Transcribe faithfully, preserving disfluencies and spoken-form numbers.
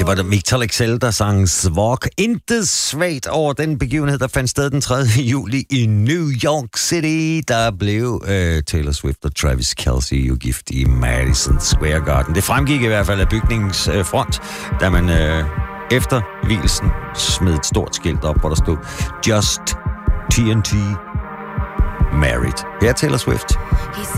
Det var der Victor Lexell, der sang Svok. Intet svagt over den begivenhed, der fandt sted den tredje juli i New York City. Der blev øh, Taylor Swift og Travis Kelce jo gift i Madison Square Garden. Det fremgik i hvert fald af bygningens øh, front, da man øh, efter vielsen smed et stort skilt op, hvor der stod Just T N T Married. Her er Taylor Swift.